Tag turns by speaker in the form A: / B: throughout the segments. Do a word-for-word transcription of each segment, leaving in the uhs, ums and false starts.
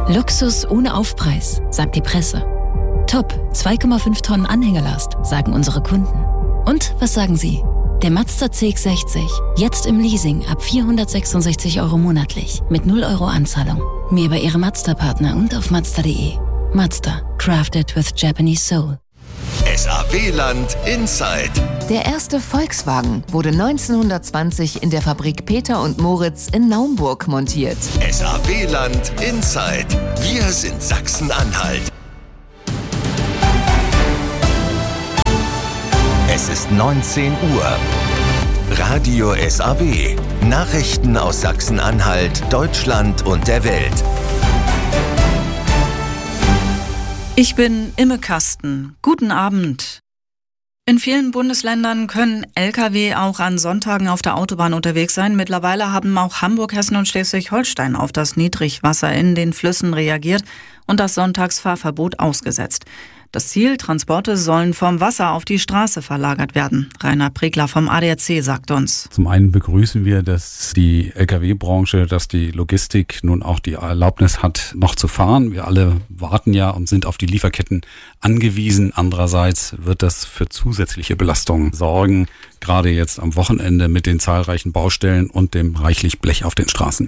A: Luxus ohne Aufpreis, sagt die Presse. Top, zwei Komma fünf Tonnen Anhängelast, sagen unsere Kunden. Und was sagen Sie? Der Mazda C X sechzig, jetzt im Leasing ab vierhundertsechsundsechzig Euro monatlich, mit null Euro Anzahlung. Mehr bei Ihrem Mazda-Partner und auf mazda punkt de. Mazda, crafted with Japanese soul.
B: S A W-Land Inside.
C: Der erste Volkswagen wurde neunzehnhundertzwanzig in der Fabrik Peter und Moritz in Naumburg montiert.
B: S A W-Land Inside. Wir sind Sachsen-Anhalt. Es ist neunzehn Uhr. Radio S A W. Nachrichten aus Sachsen-Anhalt, Deutschland und der Welt.
D: Ich bin Imme Kasten. Guten Abend. In vielen Bundesländern können L K W auch an Sonntagen auf der Autobahn unterwegs sein. Mittlerweile haben auch Hamburg, Hessen und Schleswig-Holstein auf das Niedrigwasser in den Flüssen reagiert und das Sonntagsfahrverbot ausgesetzt. Das Ziel, Transporte sollen vom Wasser auf die Straße verlagert werden. Rainer Pregler vom A D A C sagt uns.
E: Zum einen begrüßen wir, dass die L K W-Branche, dass die Logistik nun auch die Erlaubnis hat, noch zu fahren. Wir alle warten ja und sind auf die Lieferketten angewiesen. Andererseits wird das für zusätzliche Belastungen sorgen, gerade jetzt am Wochenende mit den zahlreichen Baustellen und dem reichlich Blech auf den Straßen.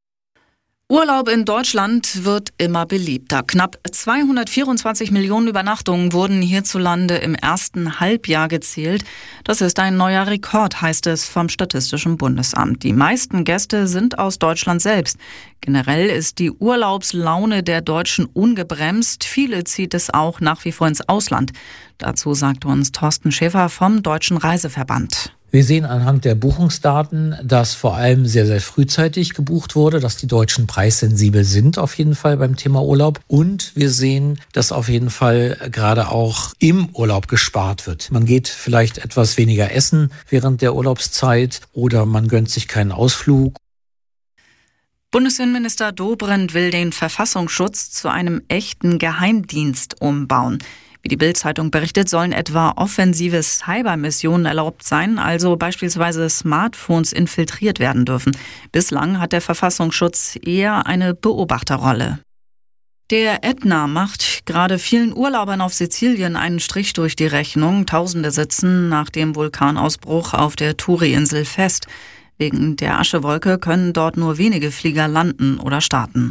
D: Urlaub in Deutschland wird immer beliebter. Knapp zweihundertvierundzwanzig Millionen Übernachtungen wurden hierzulande im ersten Halbjahr gezählt. Das ist ein neuer Rekord, heißt es vom Statistischen Bundesamt. Die meisten Gäste sind aus Deutschland selbst. Generell ist die Urlaubslaune der Deutschen ungebremst. Viele zieht es auch nach wie vor ins Ausland. Dazu sagte uns Thorsten Schäfer vom Deutschen Reiseverband.
F: Wir sehen anhand der Buchungsdaten, dass vor allem sehr, sehr frühzeitig gebucht wurde, dass die Deutschen preissensibel sind auf jeden Fall beim Thema Urlaub. Und wir sehen, dass auf jeden Fall gerade auch im Urlaub gespart wird. Man geht vielleicht etwas weniger essen während der Urlaubszeit oder man gönnt sich keinen Ausflug.
D: Bundesinnenminister Dobrindt will den Verfassungsschutz zu einem echten Geheimdienst umbauen. Wie die Bild-Zeitung berichtet, sollen etwa offensive Cybermissionen erlaubt sein, also beispielsweise Smartphones infiltriert werden dürfen. Bislang hat der Verfassungsschutz eher eine Beobachterrolle. Der Ätna macht gerade vielen Urlaubern auf Sizilien einen Strich durch die Rechnung. Tausende sitzen nach dem Vulkanausbruch auf der Turi-Insel fest. Wegen der Aschewolke können dort nur wenige Flieger landen oder starten.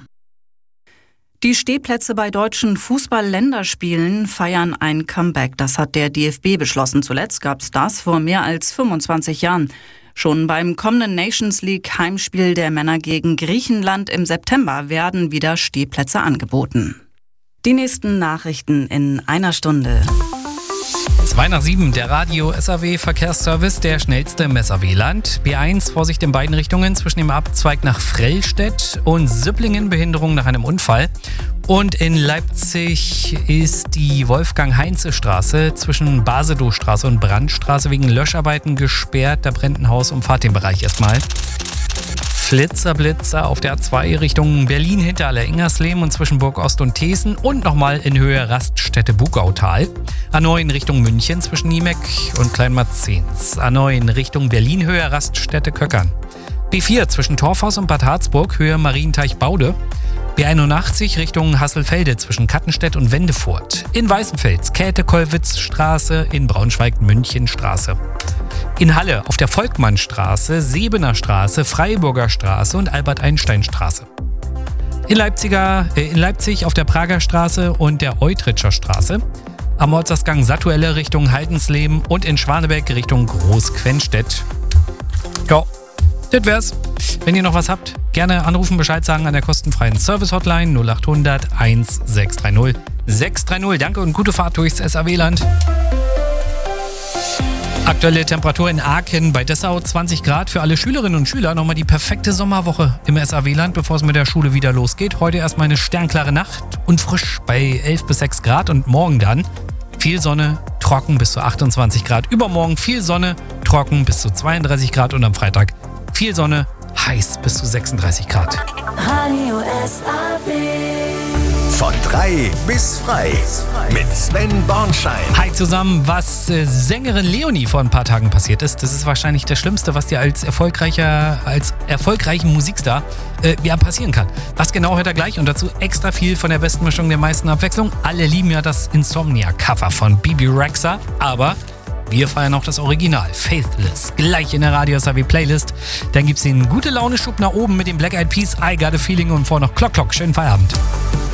D: Die Stehplätze bei deutschen Fußball-Länderspielen feiern ein Comeback. Das hat der D F B beschlossen. Zuletzt gab es das vor mehr als fünfundzwanzig Jahren. Schon beim kommenden Nations League Heimspiel der Männer gegen Griechenland im September werden wieder Stehplätze angeboten. Die nächsten Nachrichten in einer Stunde.
G: zwei nach sieben, der Radio S A W Verkehrsservice, der schnellste im S A W-Land. B eins, Vorsicht in beiden Richtungen zwischen dem Abzweig nach Frellstedt und Sipplingen, Behinderung nach einem Unfall. Und in Leipzig ist die Wolfgang-Heinze-Straße zwischen Basedow-Straße und Brandstraße wegen Löscharbeiten gesperrt. Da brennt ein Haus, umfahrt den Bereich erstmal. Flitzer, Blitzer auf der A zwei Richtung Berlin hinter Aller-Ingersleben und zwischen Burgost und Thesen und nochmal in Höhe Raststätte Bugautal. A neun Richtung München zwischen Niemeck und Kleinmarzens. A neun Richtung Berlin Höhe Raststätte Köckern. B vier zwischen Torfhaus und Bad Harzburg Höhe Marienteich-Baude. B einundachtzig Richtung Hasselfelde zwischen Kattenstedt und Wendefurt. In Weißenfels Käthe-Kollwitz-Straße, in Braunschweig München-Straße. In Halle auf der Volkmannstraße, Sebener Straße, Freiburger Straße und Albert-Einstein-Straße. In, Leipziger, äh, in Leipzig auf der Prager Straße und der Eutritscher Straße. Am Ortsausgang Sattuelle Richtung Haldensleben und in Schwanebeck Richtung Großquenstedt. Ja, das wär's. Wenn ihr noch was habt, gerne anrufen, Bescheid sagen an der kostenfreien Service-Hotline null achthundert sechshundertzwanzig sechshundertdreißig. Danke und gute Fahrt durchs S A W-Land. Aktuelle Temperatur in Aachen bei Dessau zwanzig Grad. Für alle Schülerinnen und Schüler nochmal die perfekte Sommerwoche im S A W-Land, bevor es mit der Schule wieder losgeht. Heute erstmal eine sternklare Nacht und frisch bei elf bis sechs Grad und morgen dann viel Sonne, trocken bis zu achtundzwanzig Grad. Übermorgen viel Sonne, trocken bis zu zweiunddreißig Grad und am Freitag viel Sonne, heiß bis zu sechsunddreißig Grad.
H: Radio S A W.
B: Von drei bis frei. Mit Sven Bornschein.
G: Hi zusammen, was äh, Sängerin Leonie vor ein paar Tagen passiert ist, das ist wahrscheinlich das Schlimmste, was dir als erfolgreicher, als erfolgreichen Musikstar äh, ja, passieren kann. Was genau hört er gleich und dazu extra viel von der besten Mischung der meisten Abwechslung. Alle lieben ja das Insomnia-Cover von Bebe Rexha, aber wir feiern auch das Original, Faithless, gleich in der Radio S A W Playlist. Dann gibt's den Gute-Laune-Schub nach oben mit dem Black Eyed Peas, I Got a Feeling und vor noch Clock Clock. Schönen Feierabend.